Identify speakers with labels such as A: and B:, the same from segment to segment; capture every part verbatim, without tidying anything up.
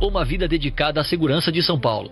A: Uma vida dedicada à segurança de São Paulo.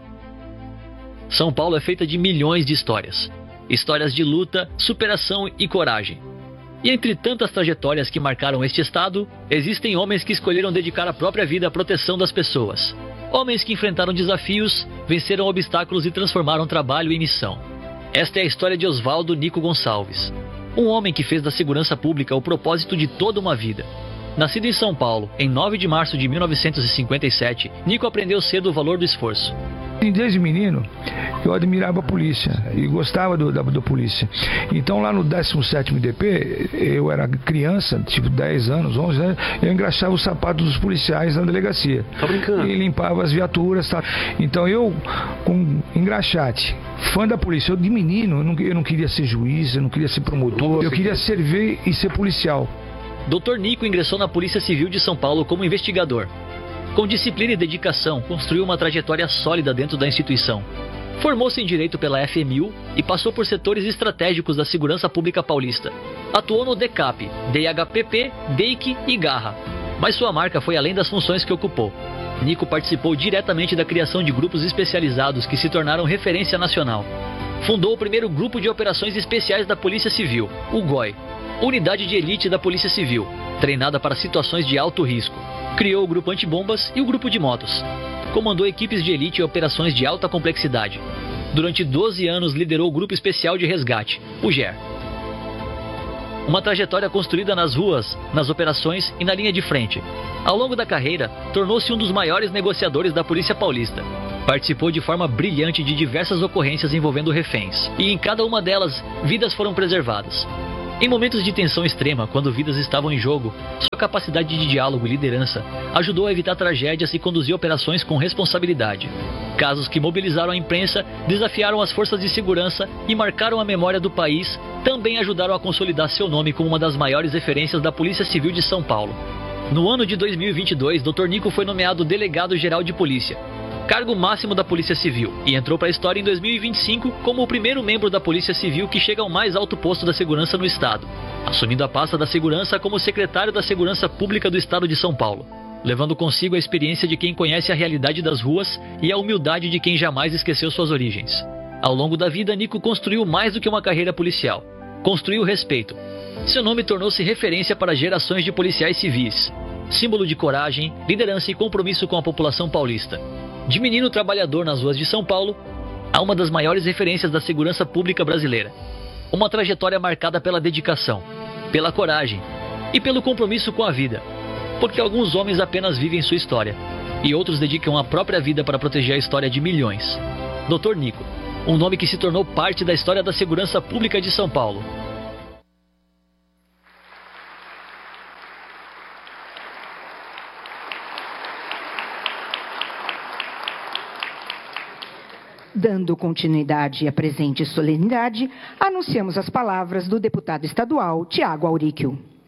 A: São Paulo é feita de milhões de histórias. Histórias de luta, superação e coragem. E entre tantas trajetórias que marcaram este estado, existem homens que escolheram dedicar a própria vida à proteção das pessoas. Homens que enfrentaram desafios, venceram obstáculos e transformaram trabalho em missão. Esta é a história de Oswaldo Nico Gonçalves. Um homem que fez da segurança pública o propósito de toda uma vida. Nascido em São Paulo, em nove de março de mil novecentos e cinquenta e sete, Nico aprendeu cedo o valor do esforço.
B: Desde menino, eu admirava a polícia e gostava do, da, da polícia. Então lá no décimo sétimo I D P, eu era criança, tipo dez anos, onze anos, eu engraxava os sapatos dos policiais na delegacia.
C: Tá brincando?
B: E limpava as viaturas, tá? Então eu, com engraxate, fã da polícia, eu de menino, eu não, eu não queria ser juiz, eu não queria ser promotor, eu queria servir e ser policial.
A: doutor Nico ingressou na Polícia Civil de São Paulo como investigador. Com disciplina e dedicação, construiu uma trajetória sólida dentro da instituição. Formou-se em Direito pela F M U e passou por setores estratégicos da segurança pública paulista. Atuou no DECAP, D H P P, D E I C e Garra. Mas sua marca foi além das funções que ocupou. Nico participou diretamente da criação de grupos especializados que se tornaram referência nacional. Fundou o primeiro grupo de operações especiais da Polícia Civil, o G O I, Unidade de Elite da Polícia Civil, treinada para situações de alto risco. Criou o grupo antibombas e o grupo de motos. Comandou equipes de elite e operações de alta complexidade. Durante doze anos liderou o grupo especial de resgate, o G E R. Uma trajetória construída nas ruas, nas operações e na linha de frente. Ao longo da carreira, tornou-se um dos maiores negociadores da Polícia Paulista. Participou de forma brilhante de diversas ocorrências envolvendo reféns. E em cada uma delas, vidas foram preservadas. Em momentos de tensão extrema, quando vidas estavam em jogo, sua capacidade de diálogo e liderança ajudou a evitar tragédias e conduzir operações com responsabilidade. Casos que mobilizaram a imprensa, desafiaram as forças de segurança e marcaram a memória do país, também ajudaram a consolidar seu nome como uma das maiores referências da Polícia Civil de São Paulo. No ano de dois mil e vinte e dois, doutor Nico foi nomeado Delegado-Geral de Polícia, cargo máximo da Polícia Civil, e entrou para a história em dois mil e vinte e cinco como o primeiro membro da Polícia Civil que chega ao mais alto posto da segurança no Estado, assumindo a pasta da segurança como secretário da Segurança Pública do Estado de São Paulo, levando consigo a experiência de quem conhece a realidade das ruas e a humildade de quem jamais esqueceu suas origens. Ao longo da vida, Nico construiu mais do que uma carreira policial. Construiu respeito. Seu nome tornou-se referência para gerações de policiais civis, símbolo de coragem, liderança e compromisso com a população paulista. De menino trabalhador nas ruas de São Paulo, a uma das maiores referências da segurança pública brasileira. Uma trajetória marcada pela dedicação, pela coragem e pelo compromisso com a vida. Porque alguns homens apenas vivem sua história e outros dedicam a própria vida para proteger a história de milhões. doutor Nico, um nome que se tornou parte da história da segurança pública de São Paulo.
D: Dando continuidade à presente solenidade, anunciamos as palavras do deputado estadual Tiago Auríquio.